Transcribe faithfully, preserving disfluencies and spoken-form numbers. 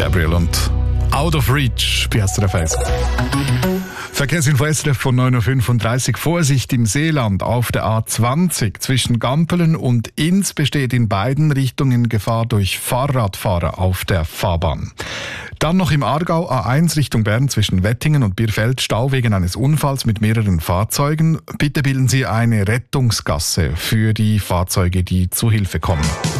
Gabriel und Out of Reach bei S R F eins. Verkehrsinfo S R F von neun Uhr fünfunddreißig. Vorsicht im Seeland auf der A zwanzig. Zwischen Gampelen und Ins besteht in beiden Richtungen Gefahr durch Fahrradfahrer auf der Fahrbahn. Dann noch im Aargau A eins Richtung Bern zwischen Wettingen und Bierfeld Stau wegen eines Unfalls mit mehreren Fahrzeugen. Bitte bilden Sie eine Rettungsgasse für die Fahrzeuge, die zu Hilfe kommen.